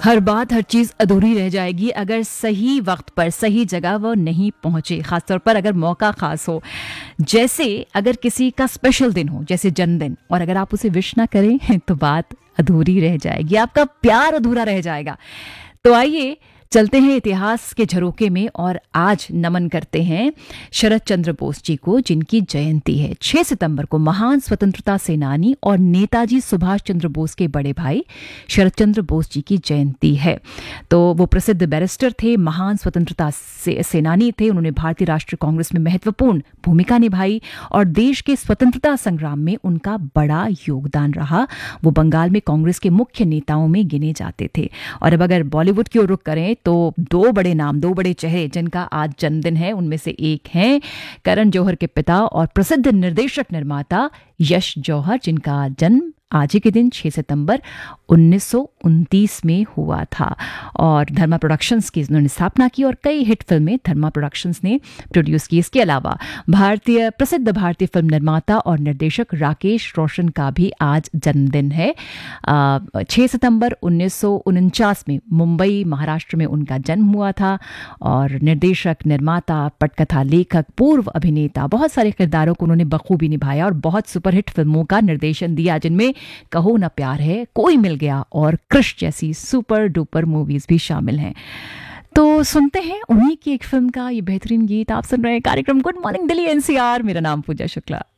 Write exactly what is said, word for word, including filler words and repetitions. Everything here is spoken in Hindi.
हर बात हर चीज़ अधूरी रह जाएगी अगर सही वक्त पर सही जगह वो नहीं पहुंचे, खासतौर पर अगर मौका खास हो। जैसे अगर किसी का स्पेशल दिन हो, जैसे जन्मदिन, और अगर आप उसे विश ना करें तो बात अधूरी रह जाएगी, आपका प्यार अधूरा रह जाएगा। तो आइए चलते हैं इतिहास के झरोके में और आज नमन करते हैं शरद चंद्र बोस जी को, जिनकी जयंती है। छह सितंबर को महान स्वतंत्रता सेनानी और नेताजी सुभाष चंद्र बोस के बड़े भाई शरद चंद्र बोस जी की जयंती है। तो वो प्रसिद्ध बैरिस्टर थे, महान स्वतंत्रता से, सेनानी थे। उन्होंने भारतीय राष्ट्रीय कांग्रेस में महत्वपूर्ण भूमिका निभाई और देश के स्वतंत्रता संग्राम में उनका बड़ा योगदान रहा। वो बंगाल में कांग्रेस के मुख्य नेताओं में गिने जाते थे। और अब अगर बॉलीवुड की ओर रुख करें तो दो बड़े नाम, दो बड़े चेहरे जिनका आज जन्मदिन है, उनमें से एक हैं करण जौहर के पिता और प्रसिद्ध निर्देशक निर्माता यश जौहर, जिनका जन्म आज ही के दिन छह सितंबर उन्नीस सौ उनतीस में हुआ था। और धर्मा प्रोडक्शंस की उन्होंने स्थापना की और कई हिट फिल्में धर्मा प्रोडक्शंस ने प्रोड्यूस की। इसके अलावा भारतीय प्रसिद्ध भारतीय फिल्म निर्माता और निर्देशक राकेश रोशन का भी आज जन्मदिन है। छह सितंबर उन्नीस सौ उनचास में मुंबई महाराष्ट्र में उनका जन्म हुआ था। और निर्देशक, निर्माता, पटकथा लेखक, पूर्व अभिनेता, बहुत सारे किरदारों को उन्होंने बखूबी निभाया और बहुत सुपरहिट फिल्मों का निर्देशन दिया, जिनमें कहो ना प्यार है, कोई मिल गया और कृष जैसी सुपर डुपर मूवीज भी शामिल हैं। तो सुनते हैं उन्हीं की एक फिल्म का ये बेहतरीन गीत। आप सुन रहे हैं कार्यक्रम गुड मॉर्निंग दिल्ली एनसीआर। मेरा नाम पूजा शुक्ला।